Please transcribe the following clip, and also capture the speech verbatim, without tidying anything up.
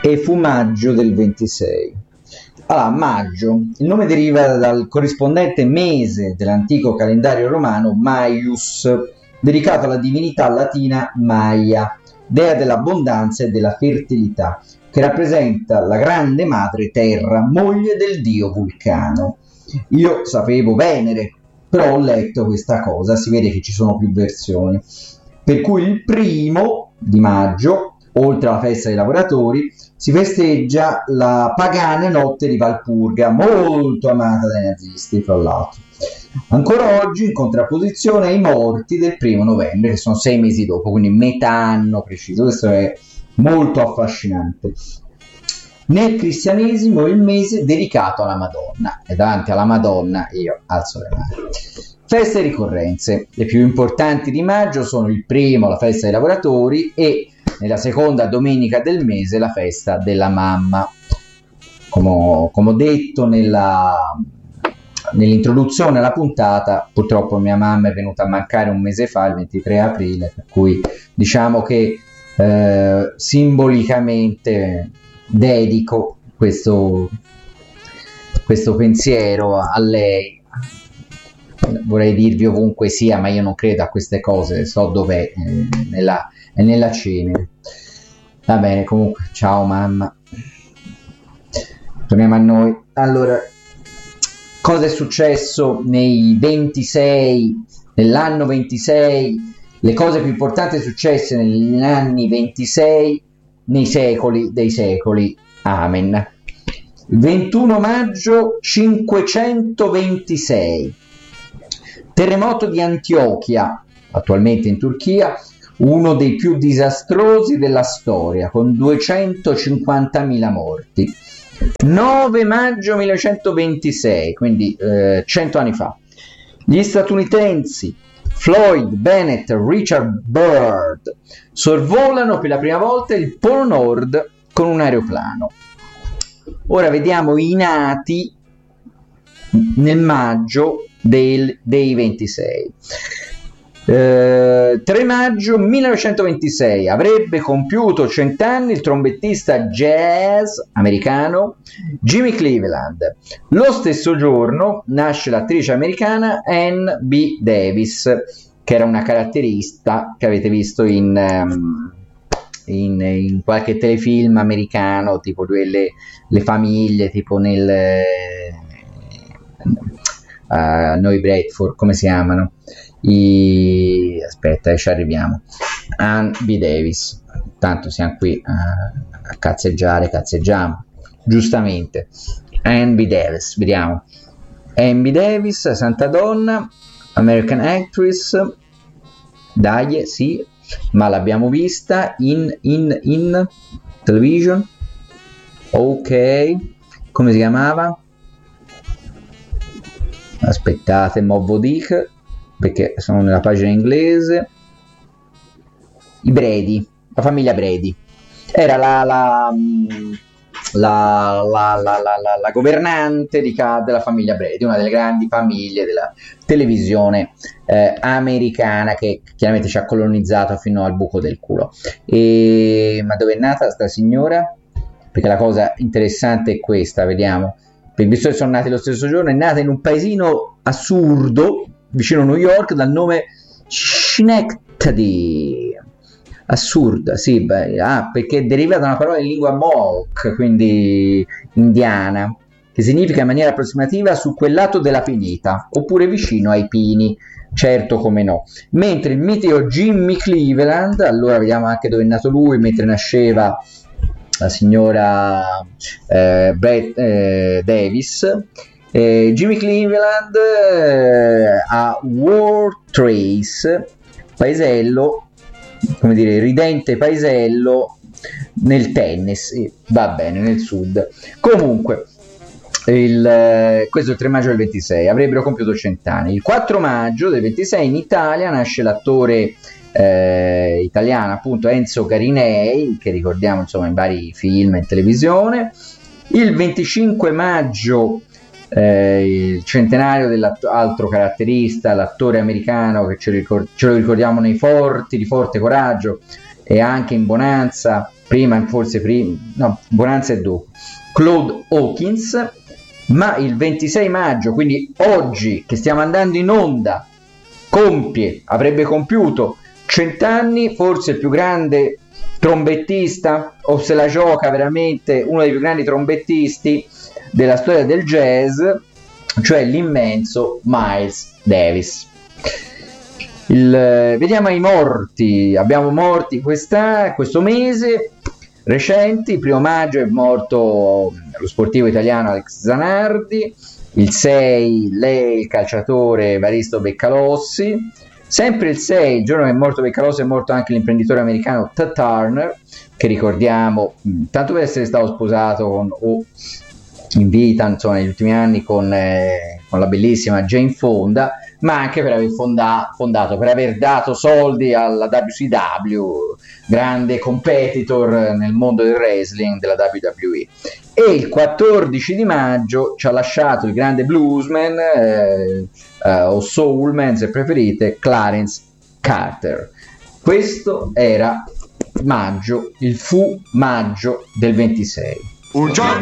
e fu maggio del ventisei. Allora, maggio, il nome deriva dal corrispondente mese dell'antico calendario romano Maius, dedicato alla divinità latina Maia, dea dell'abbondanza e della fertilità, che rappresenta la grande madre terra, moglie del dio Vulcano. Io sapevo Venere, però ho letto questa cosa, si vede che ci sono più versioni. Per cui il primo di maggio, oltre alla festa dei lavoratori, si festeggia la pagana notte di Valpurga, molto amata dai nazisti, fra l'altro. Ancora oggi, in contrapposizione ai morti del primo novembre, che sono sei mesi dopo, quindi metà anno preciso. Questo è molto affascinante. Nel cristianesimo è il mese dedicato alla Madonna, e davanti alla Madonna io alzo le mani. Feste e ricorrenze. Le più importanti di maggio sono il primo, la festa dei lavoratori, e nella seconda domenica del mese la festa della mamma. Come, come ho detto nella, nell'introduzione alla puntata, purtroppo mia mamma è venuta a mancare un mese fa, il ventitré aprile, per cui diciamo che eh, simbolicamente dedico questo, questo pensiero a lei. Vorrei dirvi ovunque sia, ma io non credo a queste cose, so dov'è, eh, nella, è nella cenere. Va bene, comunque, ciao mamma. Torniamo a noi. Allora, cosa è successo nei ventisei, nell'anno ventisei? Le cose più importanti successe negli anni ventisei, nei secoli dei secoli. Amen. ventuno maggio cinquecentoventisei. Terremoto di Antiochia, attualmente in Turchia, uno dei più disastrosi della storia, con duecentocinquantamila morti. nove maggio millenovecentoventisei, quindi eh, cento anni fa. Gli statunitensi Floyd Bennett e Richard Byrd sorvolano per la prima volta il Polo Nord con un aeroplano. Ora vediamo i nati nel maggio del, dei ventisei. Eh, tre maggio millenovecentoventisei avrebbe compiuto cent'anni il trombettista jazz americano Jimmy Cleveland. Lo stesso giorno nasce l'attrice americana Ann B. Davis, che era una caratterista che avete visto in, um, in, in qualche telefilm americano, tipo le, le famiglie, tipo nel uh, Noi Bradford, come si chiamano? I... aspetta, eh, ci arriviamo. Ann B. Davis. Tanto siamo qui a, a cazzeggiare, cazzeggiamo giustamente. Ann B. Davis, vediamo. Ann B. Davis, santa donna, American actress, dai, sì, ma l'abbiamo vista in, in, in television. Ok, come si chiamava? Aspettate, mo vo dico, perché sono nella pagina inglese. I Brady, la famiglia Brady. Era la, la, la, la, la, la, la, la governante di casa della famiglia Brady, una delle grandi famiglie della televisione eh, americana, che chiaramente ci ha colonizzato fino al buco del culo. E, ma dove è nata sta signora? Perché la cosa interessante è questa, vediamo. Per visto che sono nati lo stesso giorno, è nata in un paesino assurdo vicino a New York dal nome Schenectady. Assurda, sì, beh, ah, perché deriva da una parola in lingua Mohawk, quindi indiana, che significa in maniera approssimativa su quel lato della pineta, oppure vicino ai pini, certo come no. Mentre il mitico Jimmy Cleveland, allora vediamo anche dove è nato lui, mentre nasceva la signora eh, Brad, eh, Davis, eh, Jimmy Cleveland eh, a Wartrace, paesello, come dire, ridente paesello nel Tennessee, va bene, nel sud. Comunque, il, eh, questo è il tre maggio del ventisei, avrebbero compiuto cent'anni. Il quattro maggio del ventisei in Italia nasce l'attore eh, italiano, appunto, Enzo Garinei, che ricordiamo insomma in vari film e in televisione. Il venticinque maggio Eh, il centenario dell'altro caratterista, l'attore americano che ce lo, ricor- ce lo ricordiamo nei Forti, di Forte Coraggio, e anche in Bonanza, prima forse prima, no, Bonanza e dopo, Claude Hawkins, ma il ventisei maggio, quindi oggi che stiamo andando in onda, compie, avrebbe compiuto cent'anni, forse il più grande trombettista, o se la gioca veramente uno dei più grandi trombettisti della storia del jazz, cioè l'immenso Miles Davis. Il, vediamo i morti, abbiamo morti questa, questo mese recenti. Il primo maggio è morto lo sportivo italiano Alex Zanardi, il sei lei il calciatore Evaristo Beccalossi, sempre il sei, il giorno che è morto Beccalossi, è morto anche l'imprenditore americano Ted Turner, che ricordiamo tanto per essere stato sposato con, o in vita insomma negli ultimi anni con, eh, con la bellissima Jane Fonda, ma anche per aver fonda- fondato, per aver dato soldi alla W C W, grande competitor nel mondo del wrestling della W W E. E il quattordici di maggio ci ha lasciato il grande bluesman eh, eh, o soulman se preferite, Clarence Carter. Questo era maggio, il fu maggio del ventisei. Un giorno